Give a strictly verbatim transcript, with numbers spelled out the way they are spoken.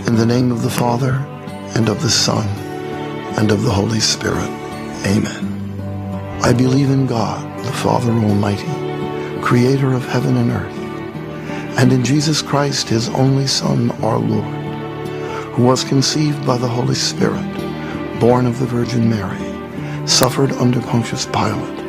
In the name of the Father, and of the Son, and of the Holy Spirit. Amen. I believe in God, the Father Almighty, creator of heaven and earth, and in Jesus Christ, his only Son, our Lord, who was conceived by the Holy Spirit, born of the Virgin Mary, suffered under Pontius Pilate,